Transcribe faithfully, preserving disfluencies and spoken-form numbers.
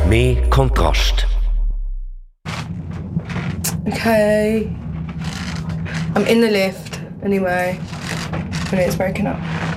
Mehr Kontrast. Okay. I'm in the lift anyway, and it's broken up.